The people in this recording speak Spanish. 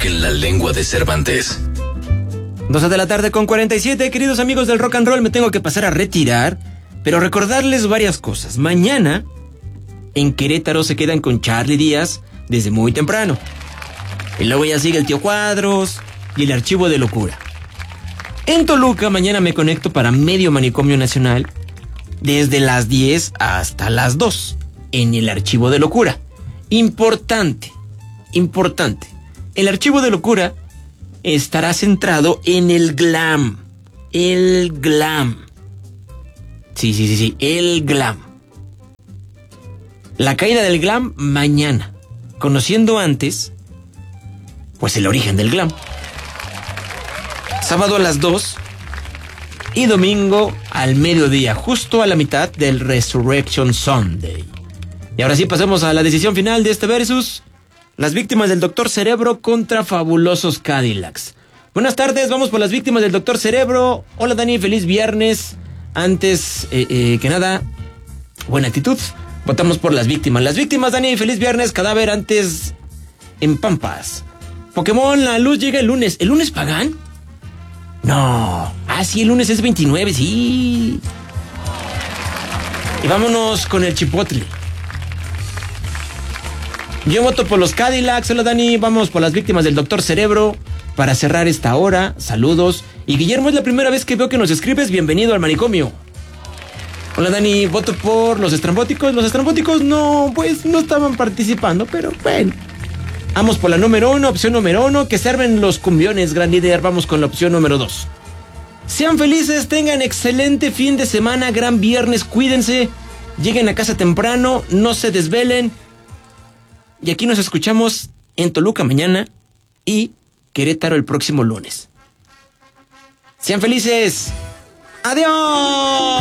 que la lengua de Cervantes. 2 de la tarde con 47, queridos amigos del rock and roll, me tengo que pasar a retirar, pero recordarles varias cosas. Mañana, en Querétaro se quedan con Charly Díaz desde muy temprano. Y luego ya sigue el Tío Cuadros y el Archivo de Locura. En Toluca, mañana me conecto para Medio Manicomio Nacional, desde las 10 hasta las 2, en el Archivo de Locura. Importante. El Archivo de Locura estará centrado en el glam. El glam. Sí, el glam. La caída del glam mañana, conociendo antes, pues el origen del glam. Sábado a las 2 y domingo al mediodía, justo a la mitad del Resurrection Sunday. Y ahora sí pasemos a la decisión final de este versus. Las víctimas del Dr. Cerebro contra Fabulosos Cadillacs. Buenas tardes, vamos por las víctimas del Dr. Cerebro. Hola Dani, feliz viernes. Antes que nada, buena actitud. Votamos por las víctimas. Las víctimas, Dani, feliz viernes. Cadáver antes en Pampas. Pokémon, la luz llega el lunes. ¿El lunes pagan? No. Ah, sí, el lunes es 29, sí. Y vámonos con el Chipotle. Yo voto por los Cadillacs. Hola Dani, vamos por las víctimas del Dr. Cerebro. Para cerrar esta hora, saludos. Y Guillermo, es la primera vez que veo que nos escribes. Bienvenido al manicomio. Hola Dani, voto por los estrambóticos. Los estrambóticos no estaban participando, pero bueno. Vamos por la número 1, opción número 1. Que se armen los cumbiones, gran líder. Vamos con la opción número 2. Sean felices, tengan excelente fin de semana, gran viernes, cuídense. Lleguen a casa temprano, no se desvelen. Y aquí nos escuchamos en Toluca mañana y Querétaro el próximo lunes. Sean felices. ¡Adiós!